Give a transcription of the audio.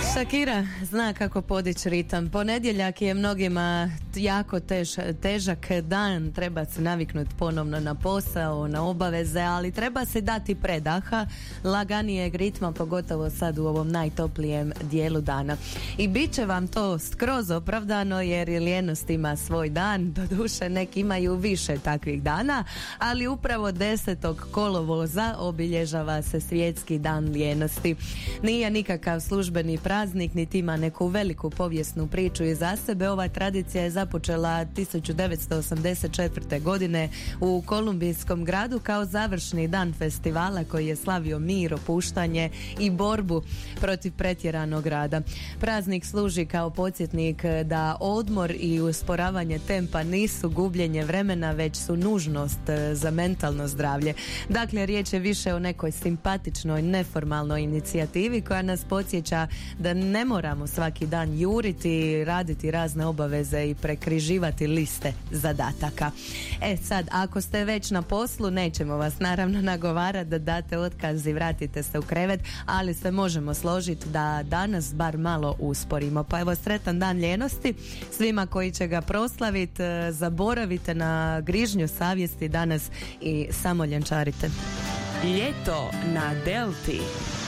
Shakira zna kako podići ritam. Ponedjeljak je mnogima jako težak dan, treba se naviknuti ponovno na posao, na obaveze, ali treba se dati predaha, laganijeg ritma, pogotovo sad u ovom najtoplijem dijelu dana. I bit će vam to skroz opravdano jer lijenost ima svoj dan, doduše neki imaju više takvih dana, ali upravo 10. kolovoza obilježava se svjetski dan lijenosti. Nije nikakav službeni praznik, niti ima neku veliku povijesnu priču iza sebe. Ova tradicija je započela 1984. godine u kolumbijskom gradu kao završni dan festivala koji je slavio mir, opuštanje i borbu protiv pretjeranog rada. Praznik služi kao podsjetnik da odmor i usporavanje tempa nisu gubljenje vremena, već su nužnost za mentalno zdravlje. Dakle, riječ je više o nekoj simpatičnoj, neformalnoj inicijativi koja nas podsjeća da ne moramo svaki dan juriti, raditi razne obaveze i prekriživati liste zadataka. Sad, ako ste već na poslu, nećemo vas naravno nagovarati da date otkaz i vratite se u krevet, ali se možemo složiti da danas bar malo usporimo. Pa evo, sretan dan lijenosti svima koji će ga proslaviti. Zaboravite na grižnju savjesti danas i samo ljenčarite. Ljeto na Delti.